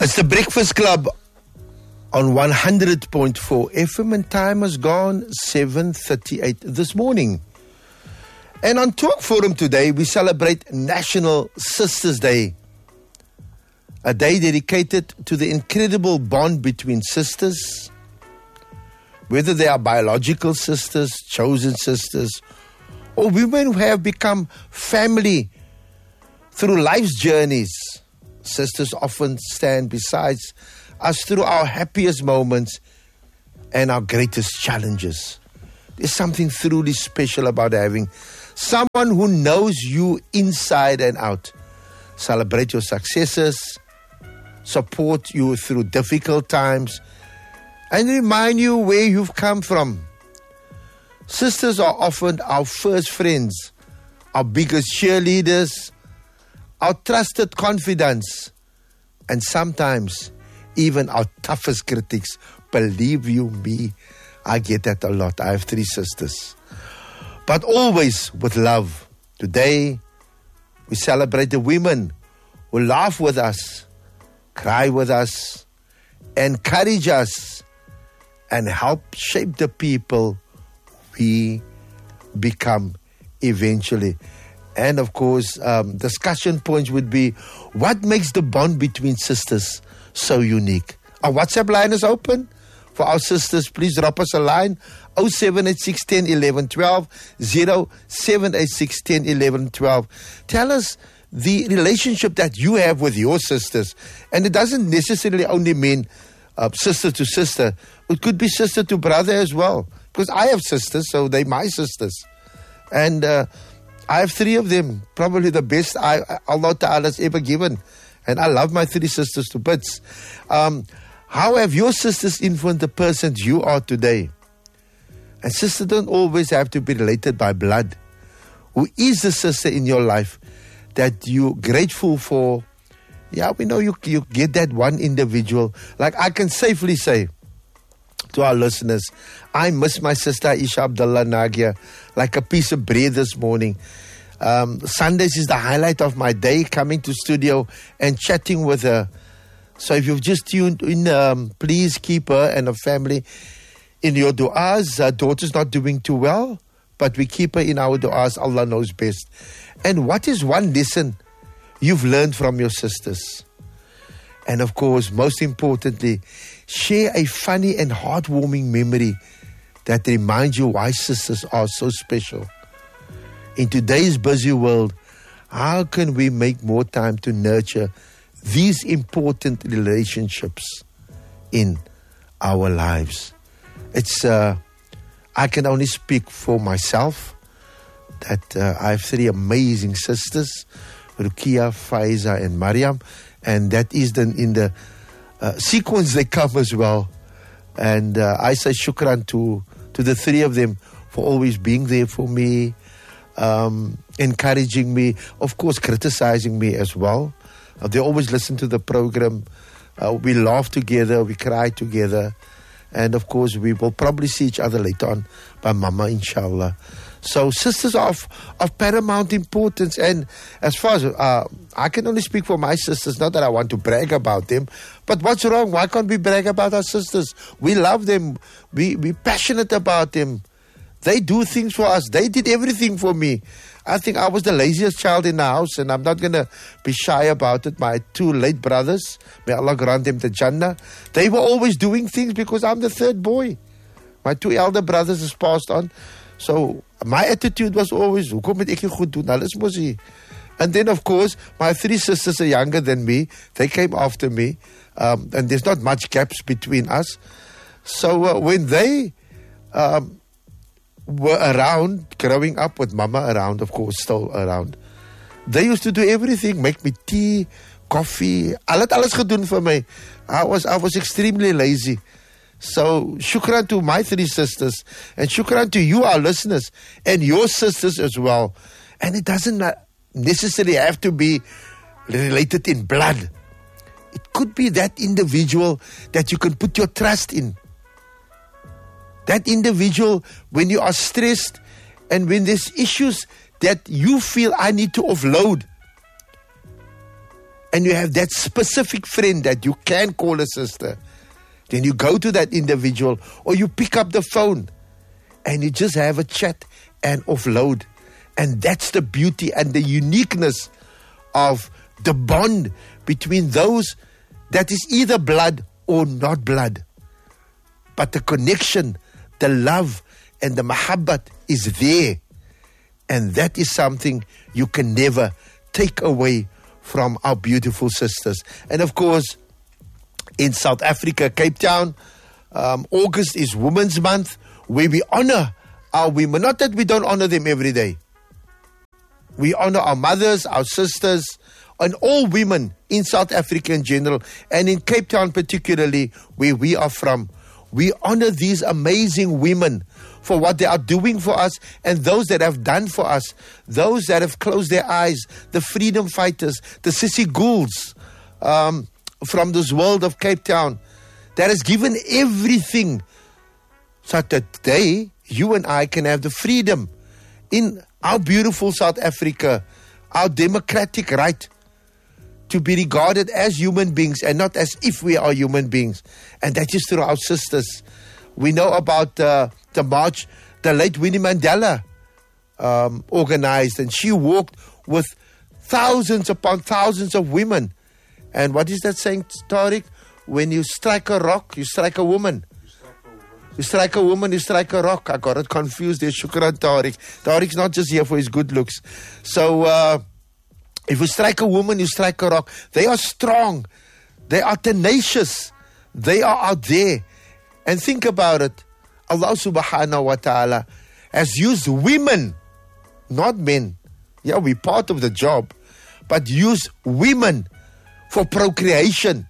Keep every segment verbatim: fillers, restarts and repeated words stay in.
It's the Breakfast Club on one hundred point four F M, and time has gone seven thirty-eight this morning. And on Talk Forum today, we celebrate National Sisters Day, a day dedicated to the incredible bond between sisters, whether they are biological sisters, chosen sisters, or women who have become family through life's journeys. Sisters often stand beside us through our happiest moments and our greatest challenges. There's something truly special about having someone who knows you inside and out, celebrate your successes, support you through difficult times, and remind you where you've come from. Sisters are often our first friends, our biggest cheerleaders, our trusted confidants, and sometimes even our toughest critics. Believe you me, I get that a lot. I have three sisters. But always with love. Today, we celebrate the women who laugh with us, cry with us, encourage us, and help shape the people we become eventually. And of course, um, discussion points would be, what makes the bond between sisters so unique? Our WhatsApp line is open for our sisters. Please drop us a line, oh seven eight six, one oh, one one, one two, oh seven eight six, one oh, one one, one two. Tell us the relationship that you have with your sisters. And it doesn't necessarily only mean uh, sister to sister. It could be sister to brother as well. Because I have sisters, so they're my sisters. And uh, I have three of them, probably the best I, Allah Ta'ala has ever given. And I love my three sisters to bits. Um, how have your sisters influenced the person you are today? And sisters don't always have to be related by blood. Who is the sister in your life that you're grateful for? Yeah, we know you, you get that one individual. Like I can safely say to our listeners, I miss my sister Isha Abdullah Nagia like a piece of bread this morning. Um, Sundays is the highlight of my day, coming to studio and chatting with her. So if you've just tuned in, um, please keep her and her family in your du'as. Her daughter's not doing too well, but we keep her in our du'as. Allah knows best. And what is one lesson you've learned from your sisters? And of course, most importantly, share a funny and heartwarming memory that reminds you why sisters are so special. In today's busy world, how can we make more time to nurture these important relationships in our lives? It's, uh, I can only speak for myself that uh, I have three amazing sisters, Rukia, Faiza, and Mariam. And that is the, in the uh, sequence they come as well. And uh, I say shukran to, to the three of them for always being there for me, um, encouraging me, of course criticizing me as well. Uh, they always listen to the program. Uh, we laugh together, we cry together. And of course we will probably see each other later on by Mama, inshallah. So sisters are of, of paramount importance. And as far as uh, I can only speak for my sisters, not that I want to brag about them, but what's wrong? Why can't we brag about our sisters? We love them. We, we're passionate about them. They do things for us. They did everything for me. I think I was the laziest child in the house, and I'm not going to be shy about it. My two late brothers, may Allah grant them the Jannah, they were always doing things because I'm the third boy. My two elder brothers has passed on. So my attitude was always, hoekom moet ek nie goed doen? Alles mos hier. And then of course, my three sisters are younger than me. They came after me. Um, and there's not much gaps between us. So uh, when they um, were around, growing up with Mama around, of course, still around, they used to do everything, make me tea, coffee. Hulle het alles gedoen vir my. I was, I was extremely lazy. So, shukran to my three sisters, and shukran to you, our listeners, and your sisters as well. And it doesn't necessarily have to be related in blood. It could be that individual that you can put your trust in. That individual, when you are stressed and when there's issues that you feel I need to offload. and you have that specific friend that you can call a sister, then you go to that individual, or you pick up the phone and you just have a chat and offload. And that's the beauty and the uniqueness of the bond between those that is either blood or not blood. But the connection, the love and the mahabbat is there. And that is something you can never take away from our beautiful sisters. And of course, in South Africa, Cape Town, um, August is Women's Month, where we honor our women. Not that we don't honor them every day. We honor our mothers, our sisters, and all women in South Africa in general, and in Cape Town particularly, where we are from. We honor these amazing women for what they are doing for us, and those that have done for us, those that have closed their eyes, the freedom fighters, the Sissy Ghouls um, from this world of Cape Town, that has given everything so that today you and I can have the freedom in our beautiful South Africa, our democratic right to be regarded as human beings and not as if we are human beings. And that is through our sisters. We know about uh, the march the late Winnie Mandela um, organized, and she walked with thousands upon thousands of women. And what is that saying, Tariq? When you strike a rock, you strike a woman. You strike a woman, you strike a rock. I got it confused there. Shukran, Tariq. Tariq's not just here for his good looks. So, uh, if you strike a woman, you strike a rock. They are strong. They are tenacious. They are out there. And think about it. Allah subhanahu wa ta'ala has used women, not men. Yeah, we're part of the job. But used women for procreation.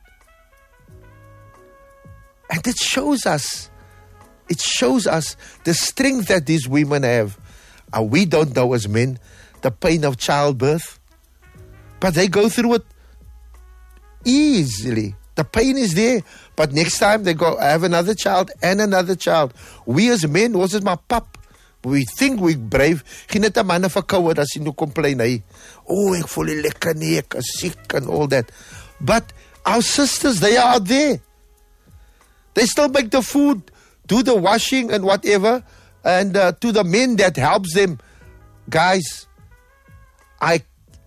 And it shows us, it shows us the strength that these women have. And we don't know as men the pain of childbirth. But they go through it easily. The pain is there. But next time they go have another child and another child. We as men, was it my pap? We think we're brave. Geen net 'n manne verkoue as jy nou complain hy. Oh, ek voel nie lekker nie, ek is sick and all that. But our sisters, they are out there. They still make the food, do the washing and whatever. And uh, to the men that helps them, guys, I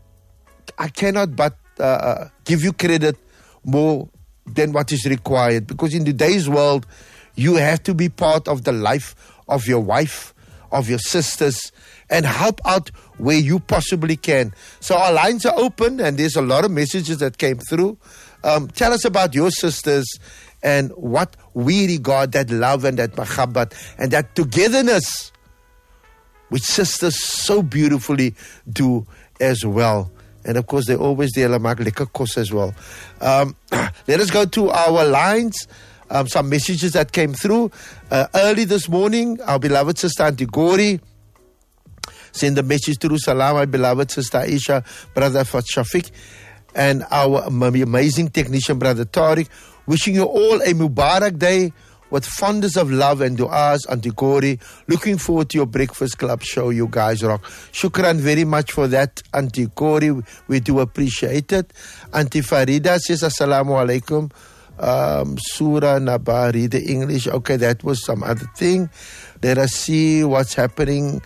I cannot but uh, give you credit more than what is required. Because in today's world, you have to be part of the life of your wife, of your sisters, and help out where you possibly can. So our lines are open, and there's a lot of messages that came through. Um, tell us about your sisters and what we regard that love and that mahabbat and that togetherness which sisters so beautifully do as well. And of course, they're always there, hulle maak lekker kos as well. Um, let us go to our lines. Um, some messages that came through. Uh, early this morning, our beloved sister Auntie Gori send a message through. Salam, my beloved sister Aisha, brother Shafiq, and our amazing technician, brother Tariq. Wishing you all a Mubarak day with fondness of love and du'as, Auntie Gori. Looking forward to your Breakfast Club show. You guys rock. Shukran very much for that, Auntie Gori. We do appreciate it. Auntie Farida says, Assalamu alaikum. Um, Surah Nabari, the English. Okay, that was some other thing. Let us see what's happening.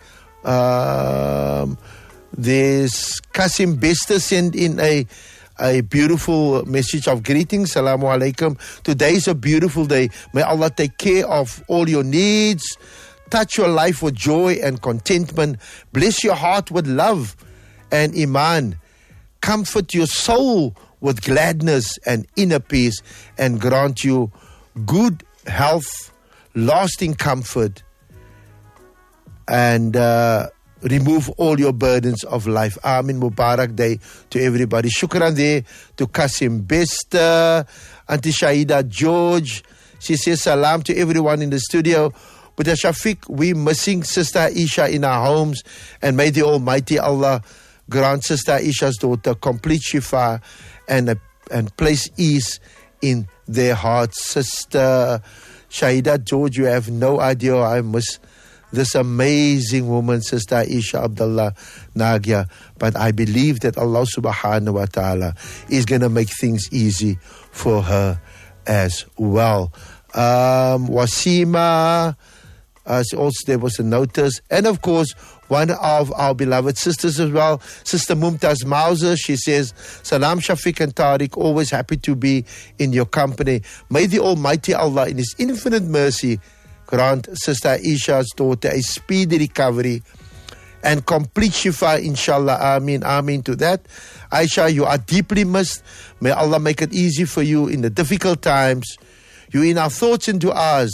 Um, there's Kasim Bester sent in a A beautiful message of greetings. Assalamu alaikum. Today is a beautiful day. May Allah take care of all your needs. Touch your life with joy and contentment. Bless your heart with love and iman. Comfort your soul with gladness and inner peace. And grant you good health, lasting comfort. And uh, remove all your burdens of life. Amin. Mubarak day to everybody. Shukran there to Kasim Bester, Auntie Shaida George. She says salam to everyone in the studio. But Shafiq, we missing Sister Isha in our homes, and may the Almighty Allah grant Sister Isha's daughter complete shifa and, uh, and place ease in their hearts. Sister Shaida George, you have no idea I miss this amazing woman, Sister Aisha Abdullah Nagia. But I believe that Allah subhanahu wa ta'ala is going to make things easy for her as well. Um, Wasima, uh, also there was a notice. And of course, one of our beloved sisters as well, Sister Mumtaz Mauser, she says, Salam Shafiq and Tariq, always happy to be in your company. May the Almighty Allah in His infinite mercy grant Sister Aisha's daughter a speedy recovery and complete shifa, inshallah. Ameen, ameen to that. Aisha, you are deeply missed. May Allah make it easy for you in the difficult times. You in our thoughts and du'as.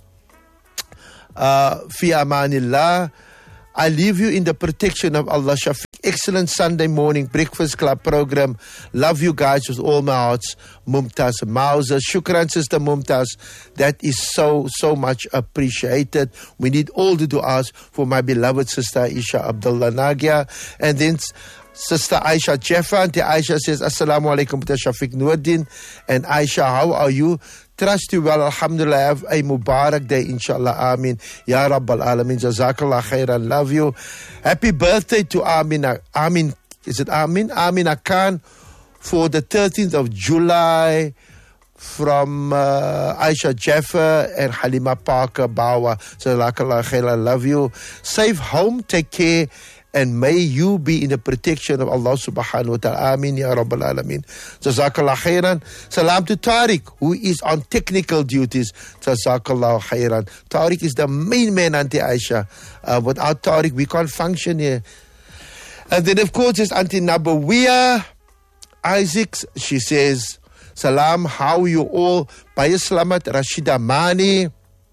Uh, fi amanillah. I leave you in the protection of Allah. Shafiq, excellent Sunday morning breakfast club program. Love you guys with all my hearts. Mumtaz Mauser. Shukran, Sister Mumtaz. That is so, so much appreciated. We need all the du'as for my beloved Sister Aisha Abdullah Nagia. And then Sister Aisha Jaffa. Auntie Aisha says, Assalamu alaikum, Shafiq Nuruddin. And Aisha, how are you? Trust you well, alhamdulillah. Have a Mubarak day, inshallah. Ameen. Ya Rabbal Alameen. Jazakallah khairan. Love you. Happy birthday to Amina. Amin. Is it Amin? Amina Khan for the thirteenth of July from uh, Aisha Jaffa and Halima Parker Bawa. Jazakallah khairan. Love you. Safe home. Take care. And may you be in the protection of Allah subhanahu wa ta'ala. Ameen, ya Rabbal Alameen. Jazakallah khairan. Salam to Tariq, who is on technical duties. Jazakallah khairan. Tariq is the main man, Auntie Aisha. Uh, without Tariq, we can't function here. And then, of course, there's Auntie Nabawiya Isaacs. She says, Salam, how are you all? Baya Slamat, Rashida Mani,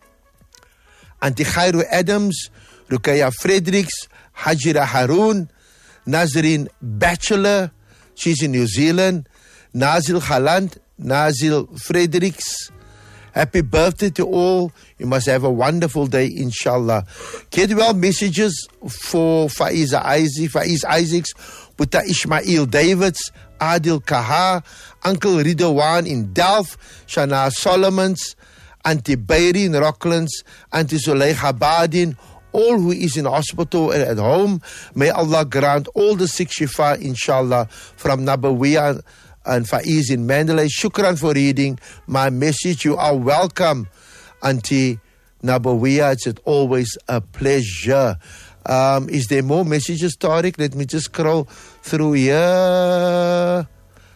Auntie Khairu Adams, Rukaya Fredericks, Hajira Haroon, Nazreen Bachelor, she's in New Zealand, Nazil Khaland, Nazil Fredericks. Happy birthday to all. You must have a wonderful day, inshallah. Get well messages for Faiz Isaac, Faiz Isaacs, Buta Ishmael Davids, Adil Kaha, Uncle Ridwan in Delft, Shana Solomons, Auntie Bairi in Rocklands, Auntie Zuleika Badin, all who is in hospital and at home. May Allah grant all the sick shifa, inshallah, from Nabawiya and Faiz in Mandalay. Shukran for reading my message. You are welcome, Auntie Nabawiya. It's always a pleasure. Um, is there more messages, Tariq? Let me just scroll through here.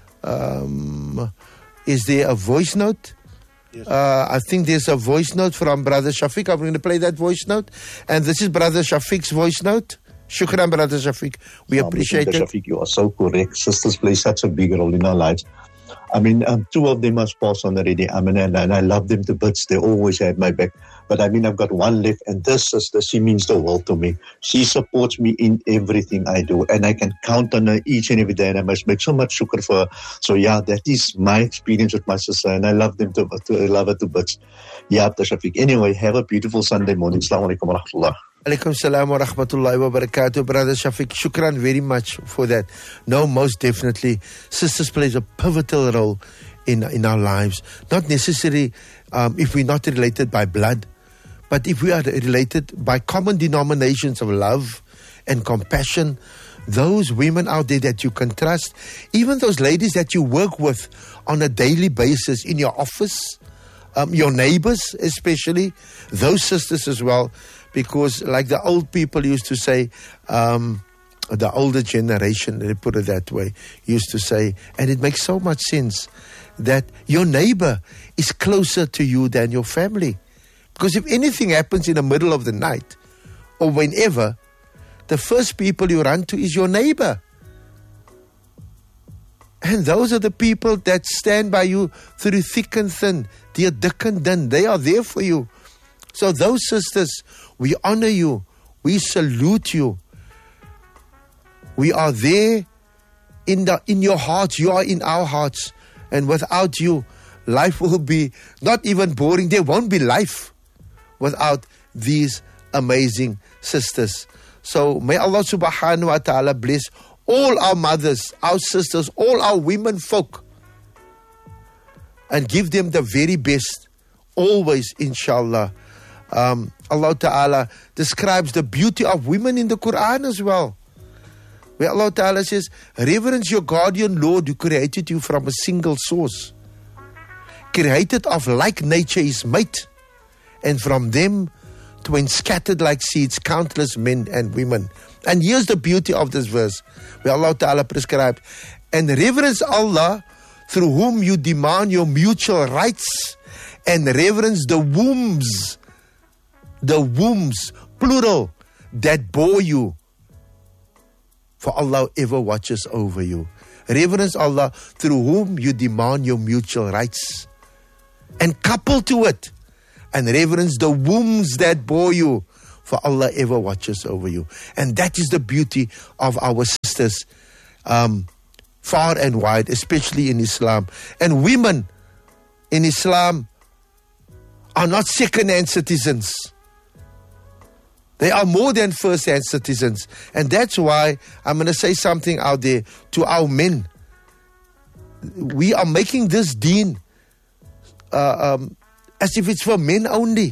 Um, is there a voice note? Uh, I think there's a voice note from Brother Shafiq. I'm going to play that voice note. And this is Brother Shafiq's voice note. Shukran, Brother Shafiq. We um, appreciate it. Shafiq, you are so correct. Sisters play such a big role in our lives. I mean, um, two of them have passed on already. I mean, and, and I love them to bits. They always had my back. But I mean, I've got one left, and this sister, she means the world to me. She supports me in everything I do, and I can count on her each and every day, and I must make so much shukr for her. So yeah, that is my experience with my sister, and I love them to, to I love her to bits. Yeah, Shafiq. Anyway, have a beautiful Sunday morning. Assalamu alaikum wa rahmatullah. Alaikum salam wa rahmatullahi wa barakatuh. Brother Shafiq, shukran very much for that. No, most definitely, sisters plays a pivotal role in in our lives. Not necessarily um, if we're not related by blood, but if we are related by common denominations of love and compassion. Those women out there that you can trust, even those ladies that you work with on a daily basis in your office, um, your neighbors especially, those sisters as well. Because like the old people used to say, um, the older generation, let me put it that way, used to say, and it makes so much sense, that your neighbor is closer to you than your family. Because if anything happens in the middle of the night, or whenever, the first people you run to is your neighbor. And those are the people that stand by you through thick and thin, dear dick and dun. They are there for you. So those sisters, we honor you. We salute you. We are there in the in your hearts. You are in our hearts. And without you, life will be not even boring. There won't be life without these amazing sisters. So may Allah subhanahu wa ta'ala bless all our mothers, our sisters, all our women folk, and give them the very best always, inshallah. Um, Allah Ta'ala describes the beauty of women in the Quran as well. Where Allah Ta'ala says, reverence your guardian Lord who created you from a single source. Created of like nature is mate, and from them twin scattered like seeds, countless men and women. And here's the beauty of this verse, where Allah Ta'ala prescribed, and reverence Allah through whom you demand your mutual rights, and reverence the wombs, the wombs, plural, that bore you. For Allah ever watches over you. Reverence Allah through whom you demand your mutual rights. And couple to it, and reverence the wombs that bore you. For Allah ever watches over you. And that is the beauty of our sisters, um, far and wide, especially in Islam. And women in Islam are not second-hand citizens. They are more than first-hand citizens. And that's why I'm going to say something out there to our men. We are making this deen uh, um, as if it's for men only.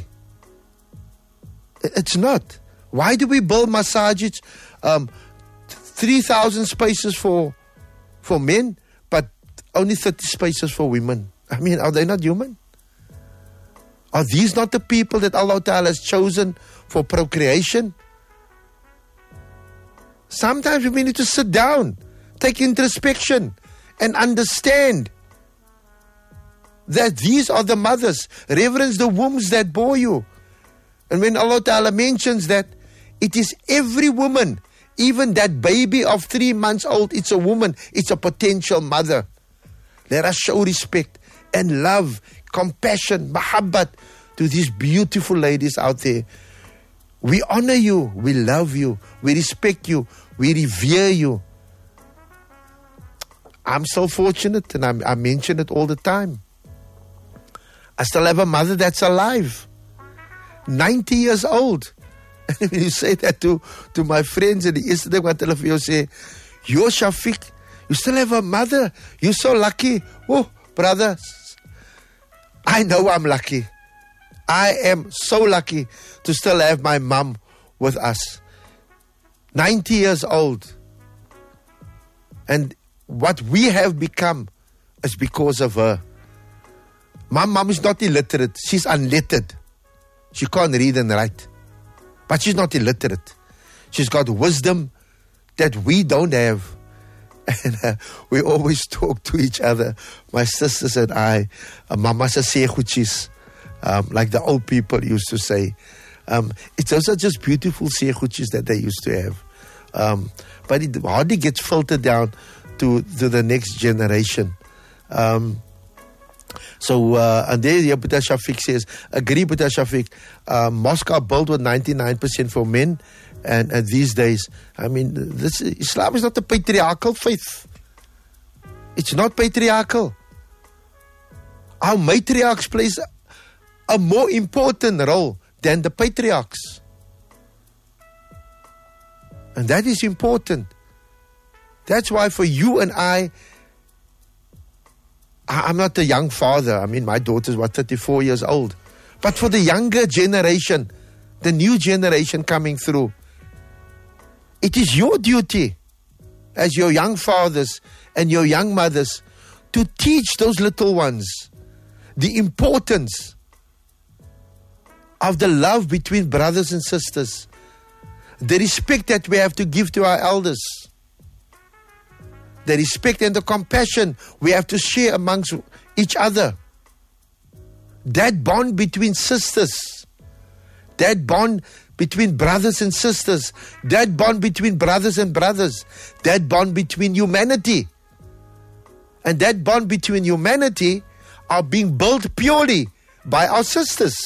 It's not. Why do we build masajids? Um, three thousand spaces for, for men, but only thirty spaces for women. I mean, are they not human? Are these not the people that Allah Ta'ala has chosen for procreation? Sometimes we need to sit down, take introspection, and understand that these are the mothers. Reverence the wombs that bore you. And when Allah Ta'ala mentions that, it is every woman, even that baby of three months old, it's a woman, it's a potential mother. Let us show respect and love, compassion, mahabbat to these beautiful ladies out there. We honor you, we love you, we respect you, we revere you. I'm so fortunate, and I'm, I mention it all the time. I still have a mother that's alive, ninety years old. And when you say that to, to my friends, and the eerste ding wat hulle vir jou sê, yo Shafiq, you still have a mother, you're so lucky. Oh, brother, I know I'm lucky. I am so lucky to still have my mom with us. ninety years old. And what we have become is because of her. My mom is not illiterate. She's unlettered. She can't read and write. But she's not illiterate. She's got wisdom that we don't have. And uh, we always talk to each other, my sisters and I. Uh, Mama se sê goedjies, um, like the old people used to say. Um, it's also just beautiful sê goedjies that they used to have. Um, but it hardly gets filtered down to, to the next generation. Um, So, uh, and there, yeah, Buddha Shafiq says, agree, Buddha Shafiq, uh, mosques are built with ninety-nine percent for men, and, and these days, I mean, this Islam is not a patriarchal faith. It's not patriarchal. Our matriarchs plays a, a more important role than the patriarchs. And that is important. That's why for you and I, I'm not a young father. I mean, my daughter's, what, thirty-four years old. But for the younger generation, the new generation coming through, it is your duty as your young fathers and your young mothers to teach those little ones the importance of the love between brothers and sisters, the respect that we have to give to our elders, the respect and the compassion we have to share amongst each other. That bond between sisters, that bond between brothers and sisters, that bond between brothers and brothers, that bond between humanity. And that bond between humanity are being built purely by our sisters.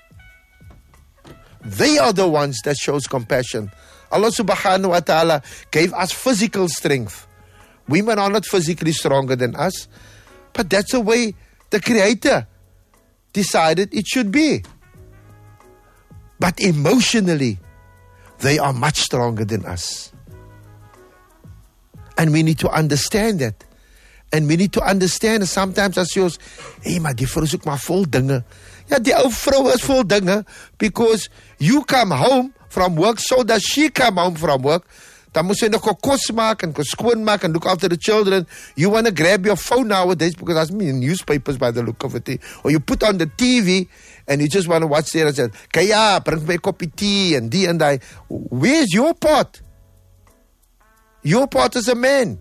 They are the ones that shows compassion. Allah subhanahu wa ta'ala gave us physical strength. Women are not physically stronger than us, but that's the way the Creator decided it should be. But emotionally, they are much stronger than us. And we need to understand that And we need to understand, sometimes as yours, hey, maar die vrou is ook maar vol dinge. Ja, die ou vrou is vol dinge, because you come home from work, so does she come home from work. Dan moet sy nog kos maak en skoon maak and look after the children. You want to grab your phone nowadays, because that's me in newspapers by the look of it. Or you put on the T V and you just want to watch there and say, Kaya, bring me a cup of tea and die and die. Where's your part? Your part as a man.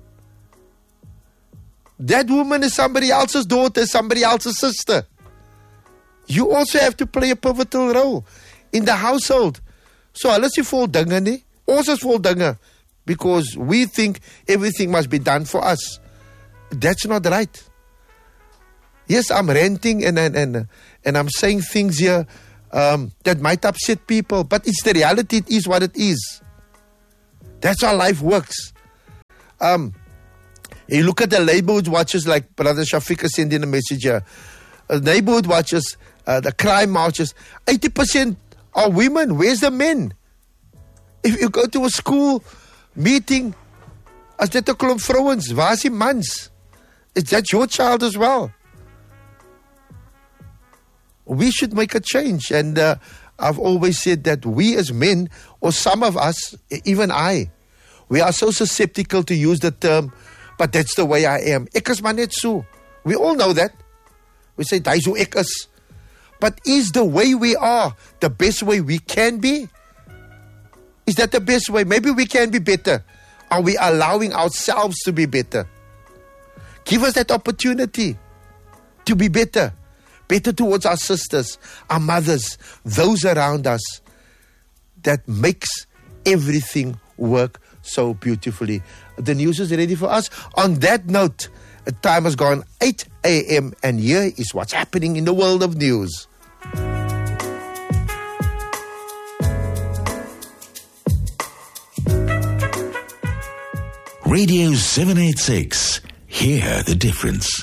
That woman is somebody else's daughter, somebody else's sister. You also have to play a pivotal role in the household. So, hulle is nie vol dinge nie. Ons is vol dinge. Because we think everything must be done for us. That's not right. Yes, I'm ranting and and and, and I'm saying things here um, that might upset people, but it's the reality. It is what it is. That's how life works. Um, you look at the neighborhood watches, like Brother Shafiq is sending a message here. Uh, neighborhood watches, uh, the crime marches, eighty percent are women. Where's the men? If you go to a school meeting, as dit 'n klomp vrouens, waar is die mans? Is that your child as well? We should make a change. And uh, I've always said that we as men, or some of us, even I, we are so susceptible to use the term, but that's the way I am. Ek is maar net so. We all know that. We say, dis hoe ek is. But is the way we are the best way we can be? Is that the best way? Maybe we can be better. Are we allowing ourselves to be better? Give us that opportunity to be better. Better towards our sisters, our mothers, those around us. That makes everything work so beautifully. The news is ready for us. On that note, the time has gone eight a.m. and here is what's happening in the world of news. Radio seven eighty-six. Hear the difference.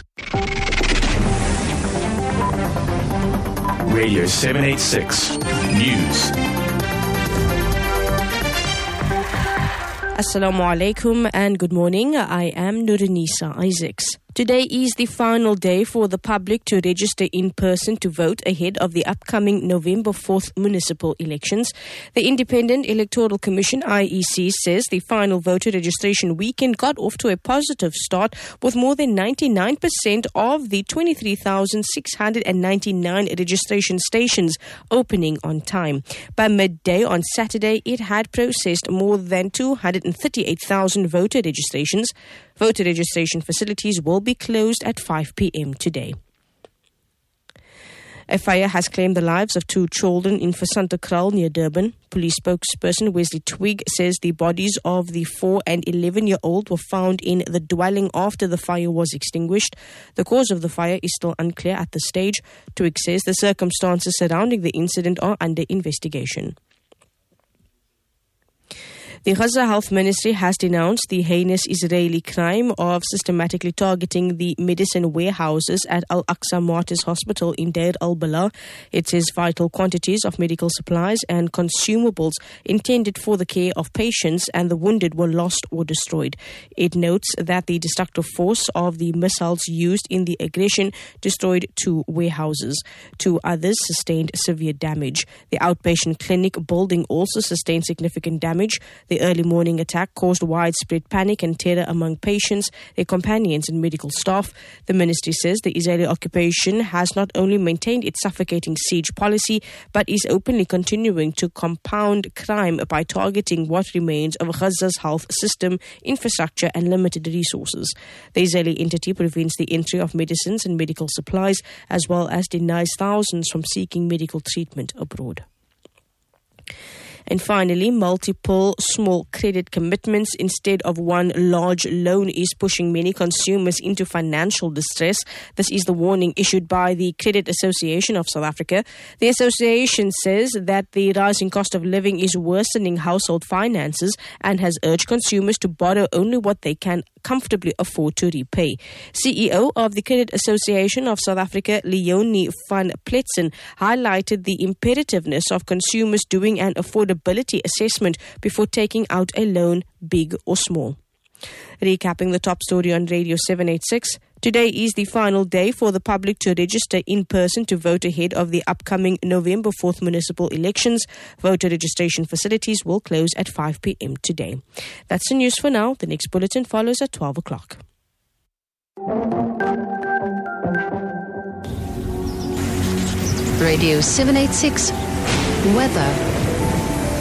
Radio seven eighty-six News. Assalamu alaikum and good morning. I am Nurinisa Isaacs. Today is the final day for the public to register in person to vote ahead of the upcoming November fourth municipal elections. The Independent Electoral Commission, I E C, says the final voter registration weekend got off to a positive start with more than ninety-nine percent of the twenty-three thousand six hundred ninety-nine registration stations opening on time. By midday on Saturday, it had processed more than two hundred thirty-eight thousand voter registrations. Voter registration facilities will be closed at five p.m. today. A fire has claimed the lives of two children in Fasantokral near Durban. Police spokesperson Wesley Twig says the bodies of the four and eleven-year-old were found in the dwelling after the fire was extinguished. The cause of the fire is still unclear at this stage. Twig says the circumstances surrounding the incident are under investigation. The Gaza Health Ministry has denounced the heinous Israeli crime of systematically targeting the medicine warehouses at Al-Aqsa Martyrs Hospital in Deir al-Balah. It says vital quantities of medical supplies and consumables intended for the care of patients and the wounded were lost or destroyed. It notes that the destructive force of the missiles used in the aggression destroyed two warehouses. Two others sustained severe damage. The outpatient clinic building also sustained significant damage. The early morning attack caused widespread panic and terror among patients, their companions and medical staff. The ministry says the Israeli occupation has not only maintained its suffocating siege policy, but is openly continuing to compound crime by targeting what remains of Gaza's health system, infrastructure and limited resources. The Israeli entity prevents the entry of medicines and medical supplies, as well as denies thousands from seeking medical treatment abroad. And finally, multiple small credit commitments instead of one large loan is pushing many consumers into financial distress. This is the warning issued by the Credit Association of South Africa. The association says that the rising cost of living is worsening household finances and has urged consumers to borrow only what they can comfortably afford to repay. C E O of the Credit Association of South Africa, Leonie van Pletsen, highlighted the imperativeness of consumers doing an affordability assessment before taking out a loan, big or small. Recapping the top story on Radio seven eighty-six. Today is the final day for the public to register in person to vote ahead of the upcoming November fourth municipal elections. Voter registration facilities will close at five p.m. today. That's the news for now. The next bulletin follows at twelve o'clock. Radio seven eighty-six Weather.